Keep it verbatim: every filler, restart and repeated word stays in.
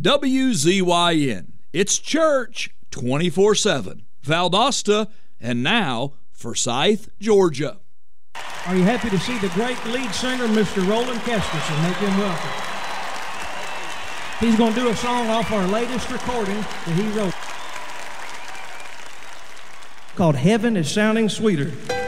W Z Y N. It's church twenty-four seven. Valdosta, and now Forsyth, Georgia. Are you happy to see the great lead singer, Mister Roland Kesterson? Make him welcome. He's going to do a song off our latest recording that he wrote called Heaven is Sounding Sweeter.